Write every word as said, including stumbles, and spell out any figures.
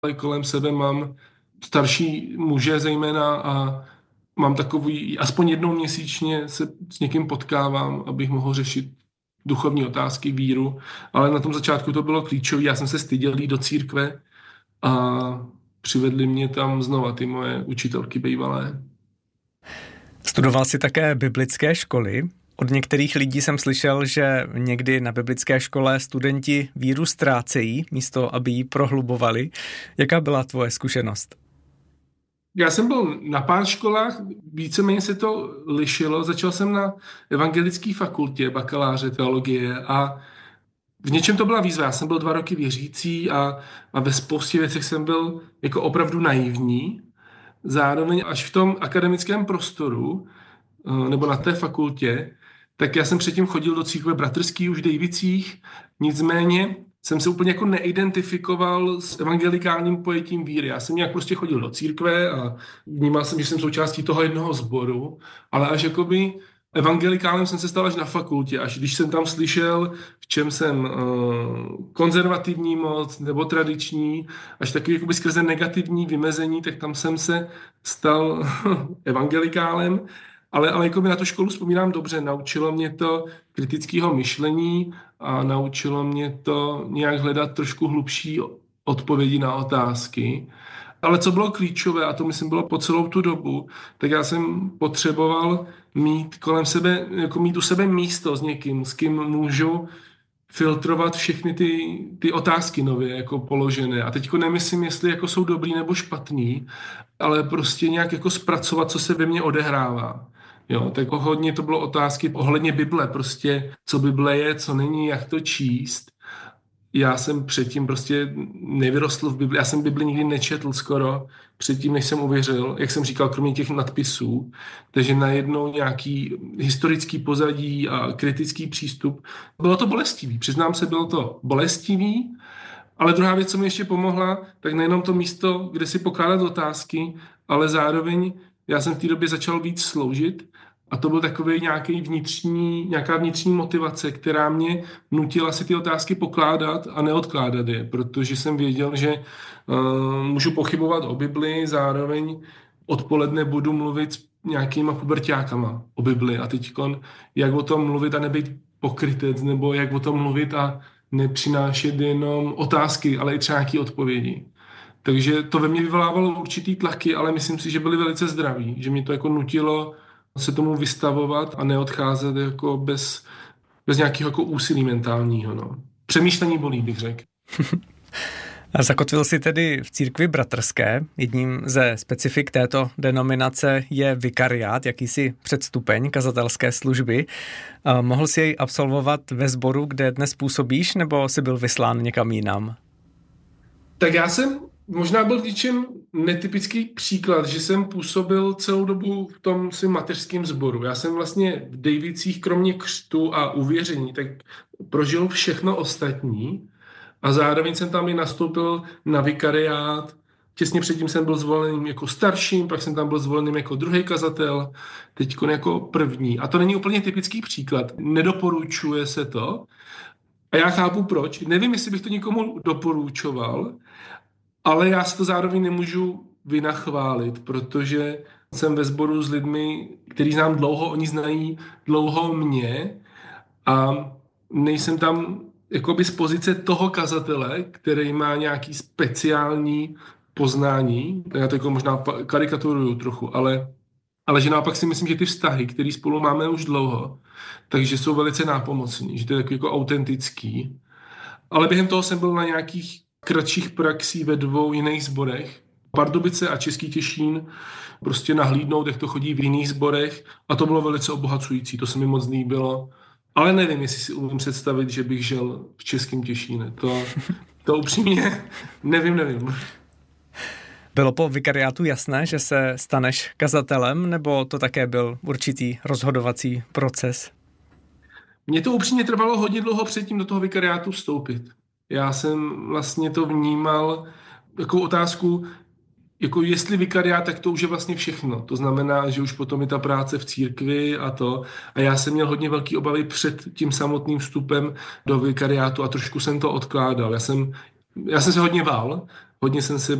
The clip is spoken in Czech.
ale kolem sebe mám starší muže zejména a mám takový, aspoň jednou měsíčně se s někým potkávám, abych mohl řešit duchovní otázky, víru, ale na tom začátku to bylo klíčové. Já jsem se styděl jít do církve a přivedli mě tam znova ty moje učitelky bývalé. Studoval jsi také biblické školy. Od některých lidí jsem slyšel, že někdy na biblické škole studenti víru ztrácejí, místo aby ji prohlubovali. Jaká byla tvoje zkušenost? Já jsem byl na pár školách, víceméně se to lišilo. Začal jsem na evangelické fakultě bakaláře teologie a v něčem to byla výzva. Já jsem byl dva roky věřící a, a ve spoustě věcech jsem byl jako opravdu naivní. Zároveň až v tom akademickém prostoru nebo na té fakultě, tak já jsem předtím chodil do církve bratrský už v Dejvicích, nicméně jsem se úplně jako neidentifikoval s evangelikálním pojetím víry. Já jsem nějak prostě chodil do církve a vnímal jsem, že jsem součástí toho jednoho sboru, ale až jakoby evangelikálem jsem se stal až na fakultě, až když jsem tam slyšel, v čem jsem uh, konzervativní moc nebo tradiční, až takový jakoby skrze negativní vymezení, tak tam jsem se stal evangelikálem. Ale, ale jako by na tu školu vzpomínám dobře, naučilo mě to kritického myšlení a naučilo mě to nějak hledat trošku hlubší odpovědi na otázky. Ale co bylo klíčové, a to myslím bylo po celou tu dobu, tak já jsem potřeboval mít kolem sebe, jako mít u sebe místo s někým, s kým můžu filtrovat všechny ty, ty otázky nově jako položené. A teďko nemyslím, jestli jako jsou dobrý nebo špatný, ale prostě nějak jako zpracovat, co se ve mně odehrává. Jo, tak hodně to bylo otázky ohledně Bible, prostě co Bible je, co není, jak to číst. Já jsem předtím prostě nevyrostl v Bibli, já jsem Bibli nikdy nečetl skoro, předtím, než jsem uvěřil, jak jsem říkal, kromě těch nadpisů, takže najednou nějaký historický pozadí a kritický přístup. Bylo to bolestivý, přiznám se, bylo to bolestivý, ale druhá věc, co mi ještě pomohla, tak nejenom to místo, kde si pokládat otázky, ale zároveň já jsem v té době začal víc sloužit a to byl takový nějaký vnitřní, nějaká vnitřní motivace, která mě nutila si ty otázky pokládat a neodkládat je, protože jsem věděl, že uh, můžu pochybovat o Bibli, zároveň odpoledne budu mluvit s nějakýma puberťákama o Bibli a teďkon, jak o tom mluvit a nebejt pokrytec, nebo jak o tom mluvit a nepřinášet jenom otázky, ale i třeba nějaké odpovědi. Takže to ve mně vyvolávalo určitý tlaky, ale myslím si, že byly velice zdraví, že mě to jako nutilo se tomu vystavovat a neodcházet jako bez, bez nějakého jako úsilí mentálního. No. Přemýšlení bolí, bych řekl. Zakotvil si tedy v církvi bratrské. Jedním ze specifik této denominace je vikariát, jakýsi předstupeň kazatelské služby. Mohl si jej absolvovat ve sboru, kde dnes působíš, nebo jsi byl vyslán někam jinam? Tak já jsem možná byl v něčem netypický příklad, že jsem působil celou dobu v tom svým mateřském sboru. Já jsem vlastně v Dejvicích kromě křtu a uvěření tak prožil všechno ostatní a zároveň jsem tam i nastoupil na vikariát. Těsně předtím jsem byl zvoleným jako starším, pak jsem tam byl zvoleným jako druhý kazatel, teď jako první. A to není úplně typický příklad. Nedoporučuje se to. A já chápu proč. Nevím, jestli bych to někomu doporučoval, ale já si to zároveň nemůžu vynachválit, protože jsem ve sboru s lidmi, který znám dlouho, oni znají dlouho mě a nejsem tam jakoby z pozice toho kazatele, který má nějaký speciální poznání. Já to jako možná karikaturuju trochu, ale, ale že naopak si myslím, že ty vztahy, které spolu máme už dlouho, takže jsou velice nápomocní, že to je takový jako autentický. Ale během toho jsem byl na nějakých kratších praxí ve dvou jiných sborech. Pardubice a Český Těšín, prostě nahlídnout, jak to chodí v jiných sborech a to bylo velice obohacující, to se mi moc líbilo. Ale nevím, jestli si umím představit, že bych žil v Českém Těšíně. To, to upřímně nevím, nevím. Bylo po vikariátu jasné, že se staneš kazatelem, nebo to také byl určitý rozhodovací proces? Mně to upřímně trvalo hodně dlouho předtím do toho vikariátu vstoupit. Já jsem vlastně to vnímal jako otázku, jako jestli vikariát, tak to už je vlastně všechno. To znamená, že už potom je ta práce v církvi a to. A já jsem měl hodně velký obavy před tím samotným vstupem do vikariátu a trošku jsem to odkládal. Já jsem, já jsem se hodně bál hodně jsem se